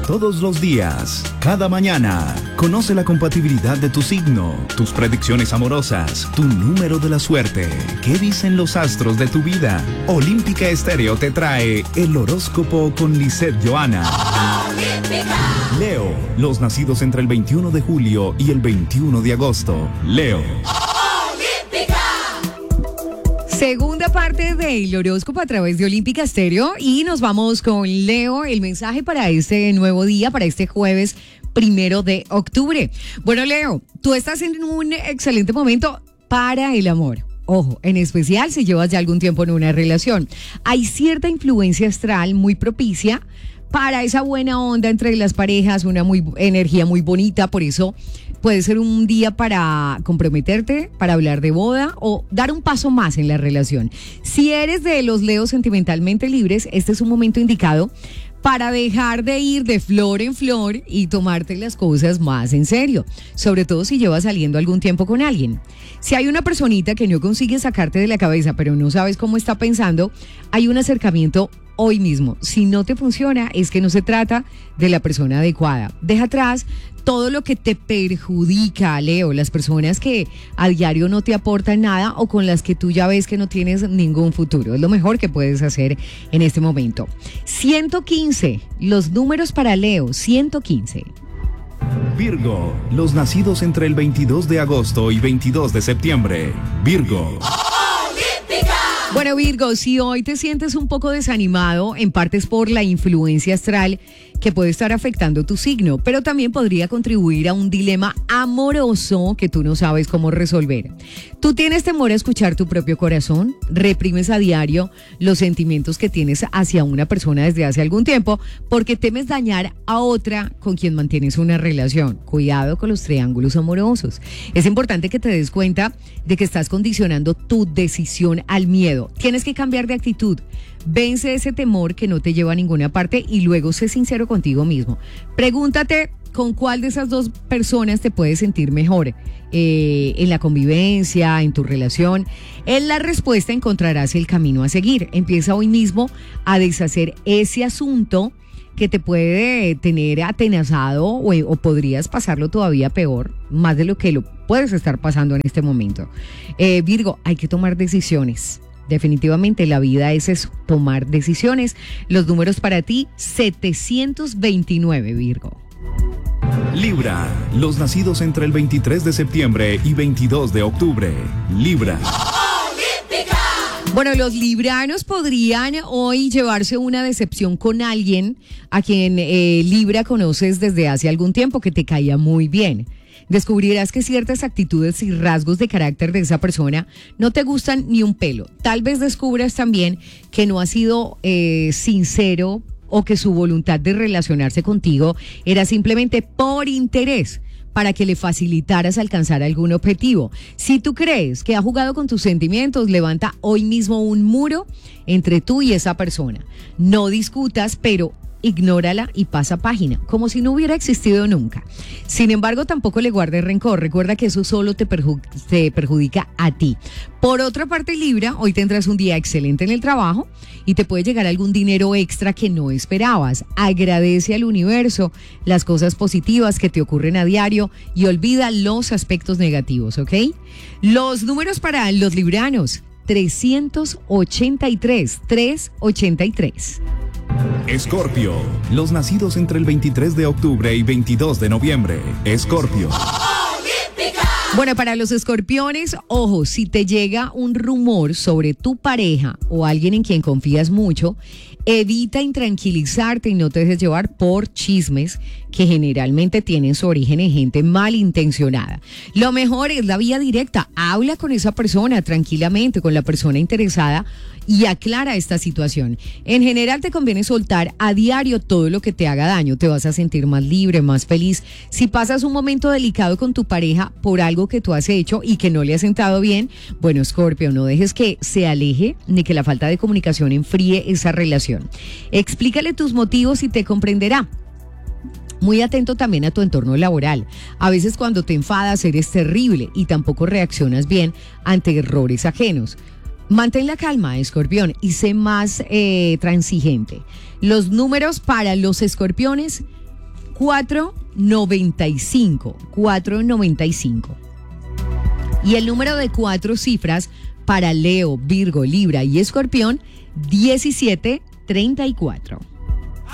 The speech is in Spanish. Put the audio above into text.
todos los días, cada mañana. Conoce la compatibilidad de tu signo, tus predicciones amorosas, tu número de la suerte. ¿Qué dicen los astros de tu vida? Olímpica Estéreo te trae el horóscopo con Lisette Johanna. Leo, los nacidos entre el 21 de julio y el 21 de agosto. Leo. Segunda parte del horóscopo a través de Olímpica Estéreo y nos vamos con Leo, el mensaje para este nuevo día, para este jueves 1 de octubre. Bueno, Leo, tú estás en un excelente momento para el amor. Ojo, en especial si llevas ya algún tiempo en una relación. Hay cierta influencia astral muy propicia para esa buena onda entre las parejas, una energía muy bonita, por eso puede ser un día para comprometerte, para hablar de boda o dar un paso más en la relación. Si eres de los Leos sentimentalmente libres, este es un momento indicado para dejar de ir de flor en flor y tomarte las cosas más en serio, sobre todo si llevas saliendo algún tiempo con alguien. Si hay una personita que no consigue sacarte de la cabeza, pero no sabes cómo está pensando, hay un acercamiento hoy mismo. Si no te funciona, es que no se trata de la persona adecuada. Deja atrás todo lo que te perjudica, Leo, las personas que a diario no te aportan nada o con las que tú ya ves que no tienes ningún futuro. Es lo mejor que puedes hacer en este momento. 115, los números para Leo, 115. Virgo, los nacidos entre el 22 de agosto y 22 de septiembre. Virgo. Bueno, Virgo, si hoy te sientes un poco desanimado, en parte es por la influencia astral que puede estar afectando tu signo, pero también podría contribuir a un dilema amoroso que tú no sabes cómo resolver. ¿Tú tienes temor a escuchar tu propio corazón? ¿Reprimes a diario los sentimientos que tienes hacia una persona desde hace algún tiempo porque temes dañar a otra con quien mantienes una relación? Cuidado con los triángulos amorosos. Es importante que te des cuenta de que estás condicionando tu decisión al miedo. Tienes que cambiar de actitud. Vence ese temor que no te lleva a ninguna parte y luego sé sincero contigo mismo. Pregúntate con cuál de esas dos personas te puedes sentir mejor en la convivencia, en tu relación. En la respuesta encontrarás el camino a seguir. Empieza hoy mismo a deshacer ese asunto que te puede tener atenazado o podrías pasarlo todavía peor, más de lo que lo puedes estar pasando en este momento. Virgo, hay que tomar decisiones. Definitivamente la vida es eso, tomar decisiones. Los números para ti, 729, Virgo. Libra, los nacidos entre el 23 de septiembre y 22 de octubre. Libra. Bueno, los libranos podrían hoy llevarse una decepción con alguien a quien Libra conoces desde hace algún tiempo, que te caía muy bien. Descubrirás que ciertas actitudes y rasgos de carácter de esa persona no te gustan ni un pelo. Tal vez descubras también que no ha sido sincero o que su voluntad de relacionarse contigo era simplemente por interés, para que le facilitaras alcanzar algún objetivo. Si tú crees que ha jugado con tus sentimientos, levanta hoy mismo un muro entre tú y esa persona. No discutas, pero ignórala y pasa página, como si no hubiera existido nunca. Sin embargo, tampoco le guardes rencor. Recuerda que eso solo te perjudica a ti. Por otra parte, Libra, hoy tendrás un día excelente en el trabajo y te puede llegar algún dinero extra que no esperabas. Agradece al universo las cosas positivas que te ocurren a diario y olvida los aspectos negativos, ¿ok? Los números para los libranos, 383, 383. Escorpio, los nacidos entre el 23 de octubre y 22 de noviembre. Escorpio. Bueno, para los escorpiones, ojo, si te llega un rumor sobre tu pareja o alguien en quien confías mucho, evita intranquilizarte y no te dejes llevar por chismes que generalmente tienen su origen en gente malintencionada. Lo mejor es la vía directa. Habla con esa persona tranquilamente, con la persona interesada, y aclara esta situación. En general te conviene soltar a diario todo lo que te haga daño. Te vas a sentir más libre, más feliz. Si pasas un momento delicado con tu pareja por algo que tú has hecho y que no le has sentado bien, bueno, Escorpio, no dejes que se aleje ni que la falta de comunicación enfríe esa relación. Explícale tus motivos y te comprenderá. Muy atento también a tu entorno laboral. A veces cuando te enfadas eres terrible y tampoco reaccionas bien ante errores ajenos. Mantén la calma, Escorpión, y sé más transigente. Los números para los escorpiones, 495. 495. Y el número de 4 cifras para Leo, Virgo, Libra y Escorpión, 1734.